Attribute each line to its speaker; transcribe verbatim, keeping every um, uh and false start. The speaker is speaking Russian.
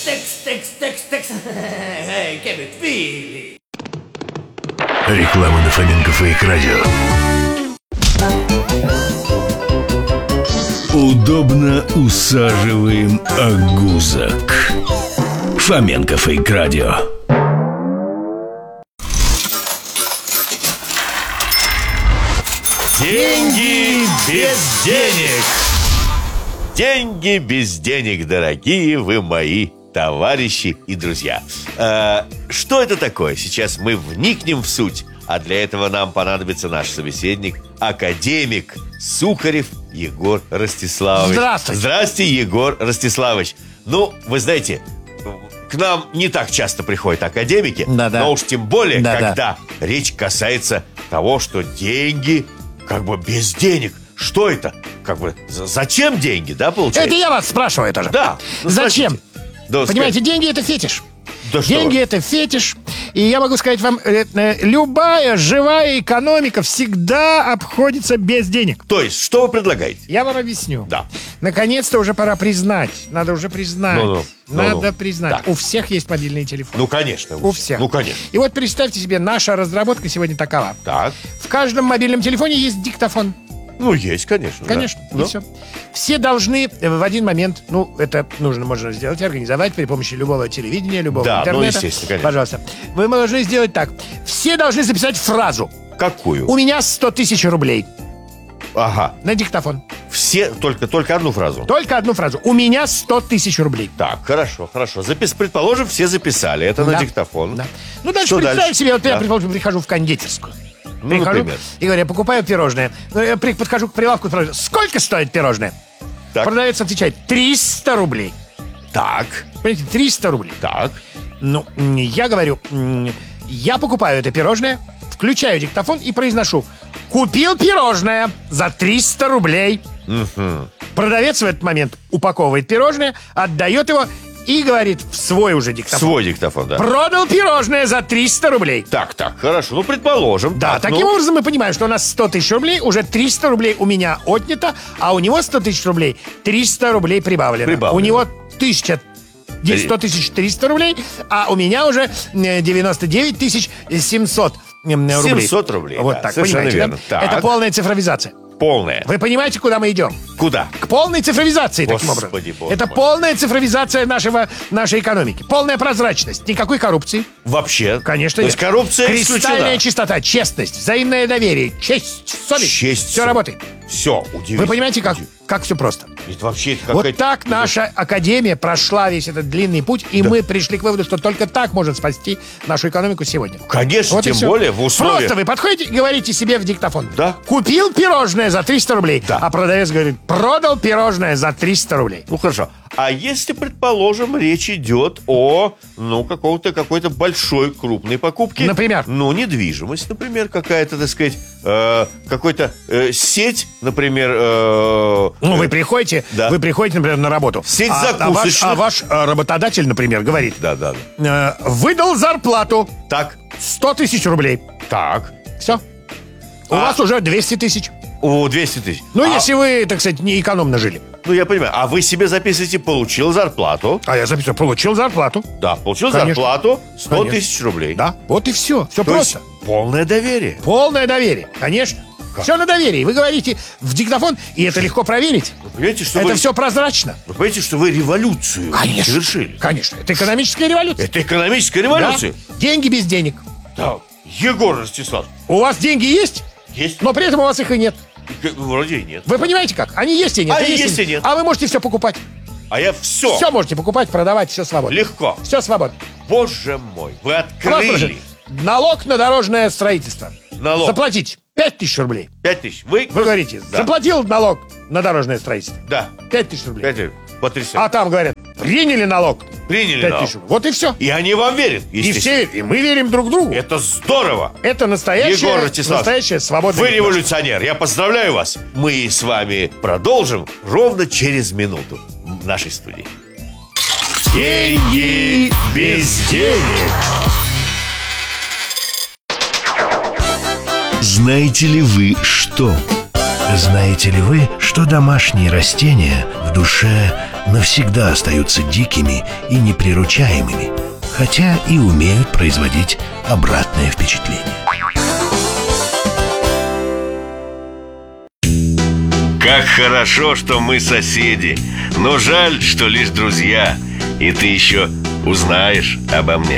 Speaker 1: текс, текс, текс, текс. Кебет Вилли.
Speaker 2: Реклама на Фоменко Фейк Радио. Удобно усаживаем агузок. Фоменко Фейк Радио.
Speaker 3: Деньги без денег. Деньги без денег, дорогие вы мои товарищи и друзья. А, что это такое? Сейчас мы вникнем в суть. А для этого нам понадобится наш собеседник, академик Сухарев Егор Ростиславович.
Speaker 4: Здравствуйте.
Speaker 3: Здравствуйте, Егор Ростиславович. Ну, вы знаете, к нам не так часто приходят академики,
Speaker 4: Да-да.
Speaker 3: но уж тем более,
Speaker 4: Да-да.
Speaker 3: когда речь касается того, что деньги как бы без денег. Что это? Как бы за- зачем деньги, да, получается?
Speaker 4: Это я вас спрашиваю тоже.
Speaker 3: Да. Ну,
Speaker 4: Зачем?
Speaker 3: спросите. Да,
Speaker 4: Понимаете,
Speaker 3: скажите.
Speaker 4: деньги — это фетиш.
Speaker 3: Да что
Speaker 4: Деньги —
Speaker 3: вы.
Speaker 4: это фетиш. И я могу сказать вам, э, э, любая живая экономика всегда обходится без денег.
Speaker 3: То есть, что вы предлагаете?
Speaker 4: Я вам объясню.
Speaker 3: Да.
Speaker 4: Наконец-то уже пора признать. Надо уже признать.
Speaker 3: Ну-ну,
Speaker 4: Надо
Speaker 3: ну-ну.
Speaker 4: признать.
Speaker 3: Так.
Speaker 4: У всех есть мобильные телефоны.
Speaker 3: Ну, конечно.
Speaker 4: У всех.
Speaker 3: Ну, конечно.
Speaker 4: И вот представьте себе, наша разработка сегодня такова.
Speaker 3: Так.
Speaker 4: В каждом мобильном телефоне есть диктофон.
Speaker 3: Ну, есть, конечно. да.
Speaker 4: Конечно, и
Speaker 3: Ну,
Speaker 4: все. Все должны в один момент, ну, это нужно, можно сделать, организовать при помощи любого телевидения, любого
Speaker 3: Да, ну,
Speaker 4: интернета.
Speaker 3: естественно, конечно.
Speaker 4: Пожалуйста. Вы должны сделать так. Все должны записать фразу.
Speaker 3: Какую?
Speaker 4: У меня сто тысяч рублей
Speaker 3: Ага.
Speaker 4: на диктофон.
Speaker 3: Все, только, только одну фразу.
Speaker 4: Только одну фразу. У меня сто тысяч рублей.
Speaker 3: Так, хорошо, хорошо. Запис... Предположим, все записали. Это
Speaker 4: Да.
Speaker 3: на диктофон.
Speaker 4: Да. Ну, дальше
Speaker 3: Что
Speaker 4: представь
Speaker 3: дальше?
Speaker 4: себе, вот я,
Speaker 3: Да.
Speaker 4: предположим, прихожу в кондитерскую.
Speaker 3: Ну,
Speaker 4: Прихожу
Speaker 3: например.
Speaker 4: и говорю, я покупаю пирожное. Ну, я при- подхожу к прилавку, спрашиваю, сколько стоит пирожное?
Speaker 3: Так.
Speaker 4: Продавец отвечает, триста рублей.
Speaker 3: Так,
Speaker 4: Понимаете, триста рублей.
Speaker 3: так.
Speaker 4: Ну, м, я говорю, м, я покупаю это пирожное, включаю диктофон и произношу: купил пирожное за триста рублей. Продавец в этот момент упаковывает пирожное, отдает его и говорит в свой уже диктофон:
Speaker 3: Свой диктофон, да.
Speaker 4: продал пирожное за триста рублей.
Speaker 3: Так, так, хорошо. Ну, предположим.
Speaker 4: Да,
Speaker 3: Так,
Speaker 4: таким
Speaker 3: ну,
Speaker 4: образом мы понимаем, что у нас сто тысяч рублей, уже триста рублей у меня отнято, а у него сто тысяч рублей, триста рублей прибавлено.
Speaker 3: Прибавлено.
Speaker 4: У него тысяча, сто тысяч триста рублей, а у меня уже э, девяносто девять тысяч семьсот м, рублей.
Speaker 3: семьсот рублей,
Speaker 4: Вот
Speaker 3: да,
Speaker 4: так,
Speaker 3: совершенно
Speaker 4: понимаете,
Speaker 3: верно.
Speaker 4: да?
Speaker 3: Так.
Speaker 4: Это полная цифровизация.
Speaker 3: Полное.
Speaker 4: Вы понимаете, куда мы идем?
Speaker 3: Куда?
Speaker 4: К полной цифровизации, таким
Speaker 3: Господи,
Speaker 4: образом.
Speaker 3: боже
Speaker 4: Это
Speaker 3: мой.
Speaker 4: полная цифровизация нашего, нашей экономики. Полная прозрачность, никакой коррупции.
Speaker 3: Вообще.
Speaker 4: Конечно,
Speaker 3: То есть
Speaker 4: нет.
Speaker 3: коррупция
Speaker 4: Кристальная
Speaker 3: исключена.
Speaker 4: чистота, честность, взаимное доверие, честь, совесть.
Speaker 3: Честь,
Speaker 4: Все
Speaker 3: совесть.
Speaker 4: работает.
Speaker 3: Все, удивительно.
Speaker 4: Вы понимаете, как, как все просто?
Speaker 3: Это вообще это
Speaker 4: Вот
Speaker 3: какая-то...
Speaker 4: так наша академия прошла весь этот длинный путь, и мы пришли к выводу, что только так может спасти нашу экономику сегодня.
Speaker 3: Конечно,
Speaker 4: Вот и
Speaker 3: тем
Speaker 4: всё.
Speaker 3: более в условиях...
Speaker 4: Просто вы подходите и говорите себе в диктофон:
Speaker 3: Да.
Speaker 4: купил пирожное за триста рублей,
Speaker 3: Да.
Speaker 4: а продавец говорит: продал пирожное за триста рублей.
Speaker 3: Ну, хорошо. А если, предположим, речь идет о, ну, какого-то, какой-то большой, крупной покупке?
Speaker 4: Например?
Speaker 3: Ну, недвижимость, например, какая-то, так сказать, э, какой-то э, сеть, например... э,
Speaker 4: Ну, вы
Speaker 3: э,
Speaker 4: приходите,
Speaker 3: Да.
Speaker 4: вы приходите, например, на работу.
Speaker 3: Сеть
Speaker 4: а, а ваш,
Speaker 3: закусочных.
Speaker 4: а ваш э, работодатель, например, говорит:
Speaker 3: Да, да, да.
Speaker 4: э, выдал зарплату
Speaker 3: Так,
Speaker 4: сто тысяч рублей.
Speaker 3: так.
Speaker 4: Все. У
Speaker 3: А-
Speaker 4: вас уже двести тысяч.
Speaker 3: О, двести тысяч.
Speaker 4: Ну,
Speaker 3: А,
Speaker 4: если вы, так сказать, не экономно жили.
Speaker 3: Ну, я понимаю. А вы себе записываете, получил зарплату.
Speaker 4: А я записал, получил зарплату.
Speaker 3: Да, получил
Speaker 4: Конечно.
Speaker 3: зарплату сто
Speaker 4: Конечно.
Speaker 3: тысяч рублей.
Speaker 4: Да, вот и все. Все
Speaker 3: То
Speaker 4: просто.
Speaker 3: есть полное доверие.
Speaker 4: Полное доверие, конечно. Все на доверии. Вы говорите в диктофон, и это легко проверить.
Speaker 3: Вы понимаете, что
Speaker 4: Это
Speaker 3: вы...
Speaker 4: все прозрачно.
Speaker 3: Вы понимаете, что вы революцию
Speaker 4: Конечно.
Speaker 3: совершили?
Speaker 4: Конечно. Это экономическая революция.
Speaker 3: Это экономическая
Speaker 4: Да?
Speaker 3: революция.
Speaker 4: Деньги без денег.
Speaker 3: Да. Егор Ростислав,
Speaker 4: У вас деньги есть,
Speaker 3: есть?
Speaker 4: но при этом у вас их и нет.
Speaker 3: Вроде и нет.
Speaker 4: Вы понимаете как? Они есть и нет.
Speaker 3: А
Speaker 4: и
Speaker 3: есть и нет.
Speaker 4: А вы можете все покупать.
Speaker 3: А я все.
Speaker 4: Все можете покупать, продавать, все свободно.
Speaker 3: Легко.
Speaker 4: Все свободно.
Speaker 3: Боже мой, вы
Speaker 4: Просто же
Speaker 3: открыли.
Speaker 4: налог на дорожное строительство.
Speaker 3: Налог.
Speaker 4: Заплатить пять тысяч рублей.
Speaker 3: Пять тысяч. Вы,
Speaker 4: Вы говорите,
Speaker 3: Да.
Speaker 4: заплатил налог на дорожное строительство.
Speaker 3: Да.
Speaker 4: пять тысяч рублей.
Speaker 3: Пять тысяч. Потрясающе.
Speaker 4: А там говорят, приняли налог.
Speaker 3: Приняли
Speaker 4: пять
Speaker 3: налог.
Speaker 4: тысяч рублей. Вот и все.
Speaker 3: И они вам верят,
Speaker 4: И
Speaker 3: естественно.
Speaker 4: все, и мы верим друг другу.
Speaker 3: Это здорово.
Speaker 4: Это настоящая,
Speaker 3: Егор Ростислав,
Speaker 4: настоящая свобода.
Speaker 3: Вы революционер. Я поздравляю вас. Мы с вами продолжим ровно через минуту в нашей студии. Деньги без денег.
Speaker 2: Знаете ли вы что? Знаете ли вы, что домашние растения в душе навсегда остаются дикими и неприручаемыми, хотя и умеют производить обратное впечатление.
Speaker 3: Как хорошо, что мы соседи, но жаль, что лишь друзья. И ты еще узнаешь обо мне.